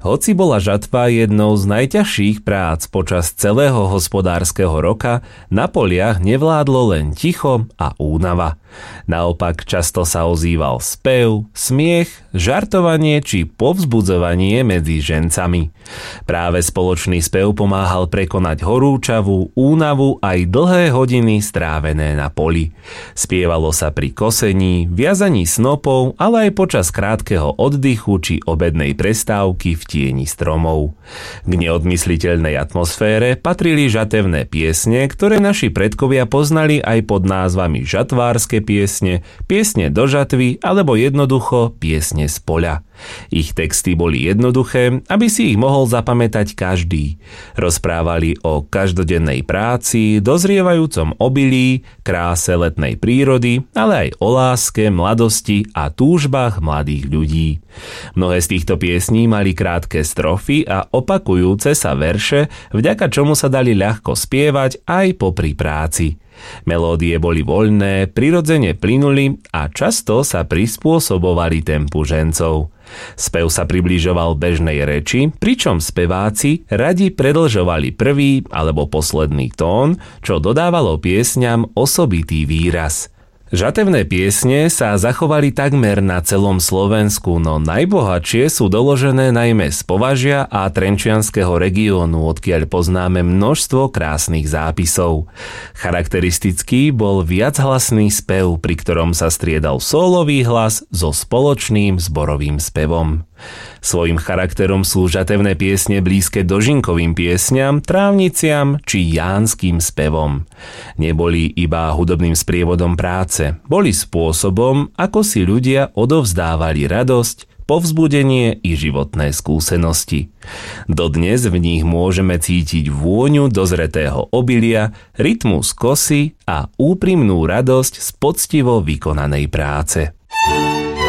Hoci bola žatva jednou z najťažších prác počas celého hospodárskeho roka, na poliach nevládlo len ticho a únava. Naopak často sa ozýval spev, smiech, žartovanie či povzbudzovanie medzi žencami. Práve spoločný spev pomáhal prekonať horúčavú, únavu aj dlhé hodiny strávené na poli. Spievalo sa pri kosení, viazaní snopov, ale aj počas krátkeho oddychu či obednej prestávky v tieni stromov. K neodmysliteľnej atmosfére patrili žatevné piesne, ktoré naši predkovia poznali aj pod názvami žatvárske piesne, piesne do žatvy alebo jednoducho piesne z poľa. Ich texty boli jednoduché, aby si ich mohol zapamätať každý. Rozprávali o každodennej práci, dozrievajúcom obilí, kráse letnej prírody, ale aj o láske, mladosti a túžbách mladých ľudí. Mnohé z týchto piesní mali krátke strofy a opakujúce sa verše, vďaka čomu sa dali ľahko spievať aj popri práci. Melódie boli voľné, prirodzene plynuli a často sa prispôsobovali tempu žencov. Spev sa približoval bežnej reči, pričom speváci radi predĺžovali prvý alebo posledný tón, čo dodávalo piesňam osobitý výraz. Žatevné piesne sa zachovali takmer na celom Slovensku, no najbohatšie sú doložené najmä z Považia a Trenčianskeho regiónu, odkiaľ poznáme množstvo krásnych zápisov. Charakteristický bol viachlasný spev, pri ktorom sa striedal sólový hlas so spoločným zborovým spevom. Svojím charakterom sú žatevné piesne blízke dožinkovým piesňam, trávniciam či jánskym spevom. Neboli iba hudobným sprievodom práce, boli spôsobom, ako si ľudia odovzdávali radosť, povzbudenie i životné skúsenosti. Dodnes v nich môžeme cítiť vôňu dozretého obilia, rytmus kosy a úprimnú radosť z poctivo vykonanej práce.